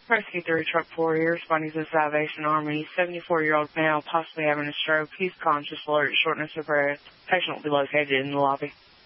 Rescue 3, Truck 4 here, responding to the Salvation Army. 74-year-old male possibly having a stroke. He's conscious, alert, shortness of breath. Patient will be located in the lobby.